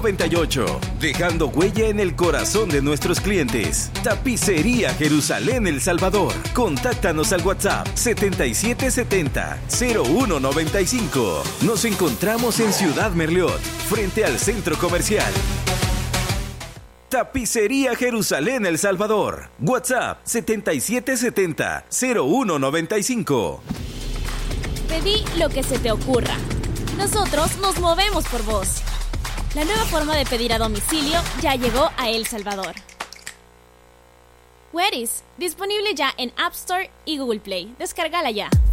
98, dejando huella en el corazón de nuestros clientes. Tapicería Jerusalén El Salvador. Contáctanos al WhatsApp 7770-0195. Nos encontramos en Ciudad Merliot, frente al centro comercial. Tapicería Jerusalén El Salvador. WhatsApp 7770-0195. Pedí lo que se te ocurra. Nosotros nos movemos por vos. La nueva forma de pedir a domicilio ya llegó a El Salvador. Where's, disponible ya en App Store y Google Play. Descárgala ya.